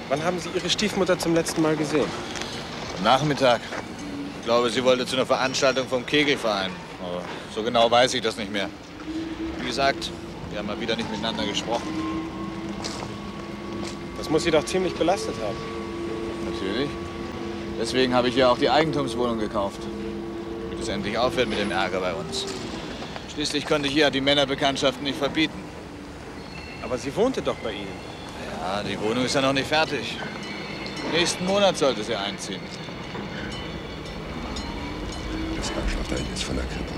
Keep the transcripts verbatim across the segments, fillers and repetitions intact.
Wann haben Sie Ihre Stiefmutter zum letzten Mal gesehen? Am Nachmittag. Ich glaube, sie wollte zu einer Veranstaltung vom Kegelverein. Aber so genau weiß ich das nicht mehr. Wie gesagt, wir haben mal wieder nicht miteinander gesprochen. Das muss Sie doch ziemlich belastet haben. Natürlich. Deswegen habe ich ja auch die Eigentumswohnung gekauft. Damit es endlich aufhört mit dem Ärger bei uns. Schließlich konnte ich ja die Männerbekanntschaften nicht verbieten. Aber sie wohnte doch bei Ihnen. Ja, die Wohnung ist ja noch nicht fertig. Nächsten Monat sollte sie einziehen. Das Arschloch ist von der Krippe.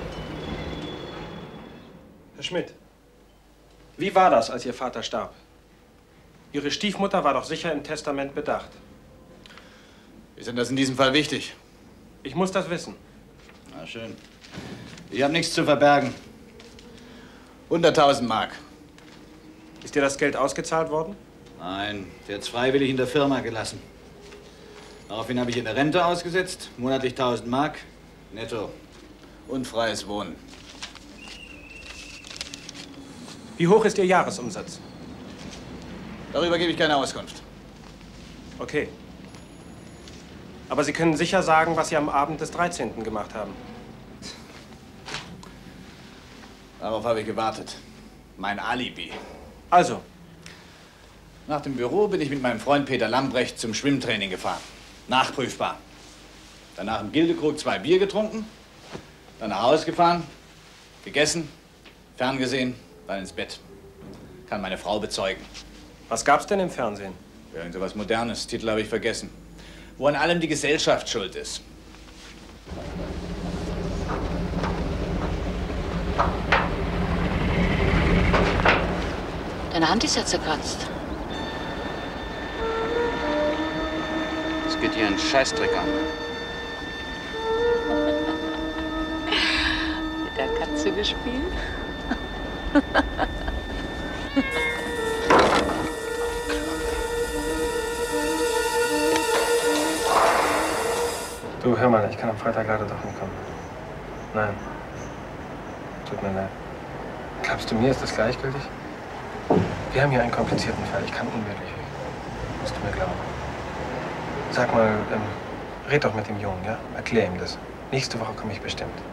Herr Schmidt, wie war das, als Ihr Vater starb? Ihre Stiefmutter war doch sicher im Testament bedacht. Ist denn das in diesem Fall wichtig? Ich muss das wissen. Na schön. Ich habe nichts zu verbergen. hunderttausend Mark. Ist dir das Geld ausgezahlt worden? Nein, der hat es freiwillig in der Firma gelassen. Daraufhin habe ich eine Rente ausgesetzt, monatlich tausend Mark, netto. Und freies Wohnen. Wie hoch ist Ihr Jahresumsatz? Darüber gebe ich keine Auskunft. Okay. Aber Sie können sicher sagen, was Sie am Abend des dreizehnten gemacht haben. Darauf habe ich gewartet. Mein Alibi. Also? Nach dem Büro bin ich mit meinem Freund Peter Lambrecht zum Schwimmtraining gefahren. Nachprüfbar. Danach im Gildekrug zwei Bier getrunken, dann nach Hause gefahren, gegessen, ferngesehen, dann ins Bett. Kann meine Frau bezeugen. Was gab's denn im Fernsehen? Irgend so was Modernes, Titel habe ich vergessen. Wo an allem die Gesellschaft schuld ist. Deine Hand ist ja zerkratzt. Es geht hier einen Scheißdreck an. Mit der Katze gespielt? Du, hör mal, ich kann am Freitag leider doch nicht kommen. Nein. Tut mir leid. Glaubst du, mir ist das gleichgültig? Wir haben hier einen komplizierten Fall. Ich kann unmöglich weg. Musst du mir glauben. Sag mal, ähm, red doch mit dem Jungen, ja? Erklär ihm das. Nächste Woche komme ich bestimmt.